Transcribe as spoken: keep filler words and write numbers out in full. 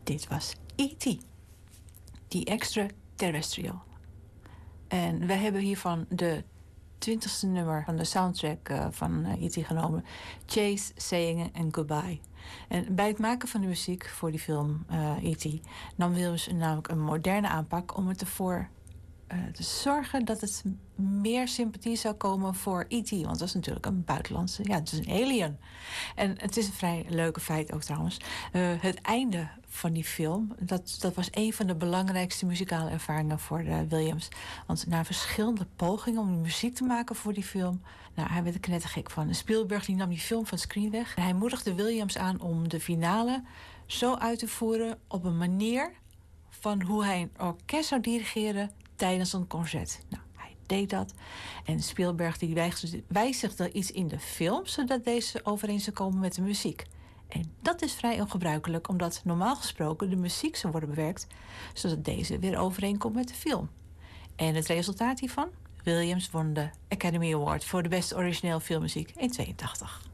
Dit was E T, The Extraterrestrial. En wij hebben hiervan de twintigste nummer van de soundtrack uh, van uh, E T genomen. Chase, Saying and Goodbye. En bij het maken van de muziek voor die film uh, E T nam Williams namelijk een moderne aanpak om ervoor uh, te zorgen dat het meer sympathie zou komen voor E T. Want dat is natuurlijk een buitenlandse, ja, het is een alien. En het is een vrij leuke feit ook trouwens. Uh, het einde van die film, dat, dat was een van de belangrijkste muzikale ervaringen voor uh, Williams. Want na verschillende pogingen om muziek te maken voor die film, nou, hij werd er knettergek van. Spielberg die nam die film van het screen weg. En hij moedigde Williams aan om de finale zo uit te voeren op een manier van hoe hij een orkest zou dirigeren tijdens een concert. Nou, hij deed dat. En Spielberg die wijzigde iets in de film, zodat deze overeen zou komen met de muziek. En dat is vrij ongebruikelijk, omdat normaal gesproken de muziek zou worden bewerkt, zodat deze weer overeenkomt met de film. En het resultaat hiervan? Williams won de Academy Award voor de beste origineel filmmuziek in tweeëntachtig.